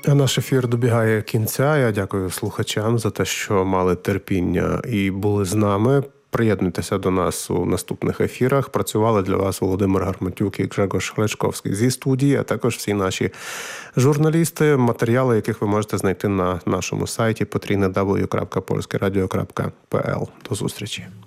А наш ефір добігає кінця. Я дякую слухачам за те, що мали терпіння і були з нами. Приєднуйтеся до нас у наступних ефірах. Працювали для вас Володимир Гарматюк і Гжегош Хлечковський зі студії, а також всі наші журналісти, матеріали яких ви можете знайти на нашому сайті www.polskieradio.pl. До зустрічі.